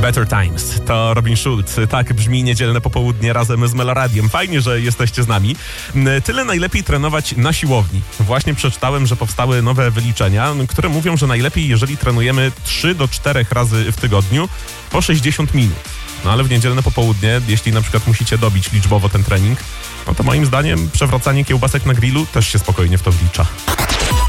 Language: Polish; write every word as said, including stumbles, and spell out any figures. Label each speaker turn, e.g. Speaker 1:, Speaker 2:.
Speaker 1: Better Times. To Robin Schulz. Tak brzmi niedzielne popołudnie razem z Meloradiem. Fajnie, że jesteście z nami. Tyle najlepiej trenować na siłowni. Właśnie przeczytałem, że powstały nowe wyliczenia, które mówią, że najlepiej, jeżeli trenujemy trzy do czterech razy w tygodniu po sześćdziesiąt minut. No ale w niedzielne popołudnie, jeśli na przykład musicie dobić liczbowo ten trening, no to moim zdaniem przewracanie kiełbasek na grillu też się spokojnie w to wlicza.